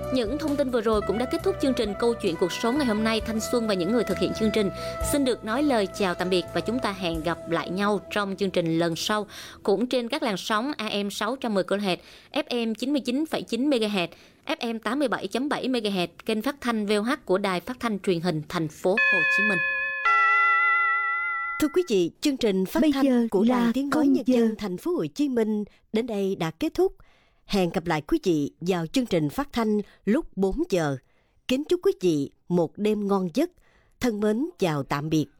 Những thông tin vừa rồi cũng đã kết thúc chương trình Câu chuyện cuộc sống ngày hôm nay. Thanh Xuân và những người thực hiện chương trình xin được nói lời chào tạm biệt, và chúng ta hẹn gặp lại nhau trong chương trình lần sau, cũng trên các làn sóng AM 610 kHz, FM 99,9 MHz, FM 87.7 MHz, kênh phát thanh VOH của Đài Phát thanh Truyền hình Thành phố Hồ Chí Minh. Thưa quý vị, chương trình phát thanh của Đài Tiếng nói Nhân dân Thành phố Hồ Chí Minh đến đây đã kết thúc. Hẹn gặp lại quý vị vào chương trình phát thanh lúc 4 giờ. Kính chúc quý vị một đêm ngon giấc. Thân mến chào tạm biệt.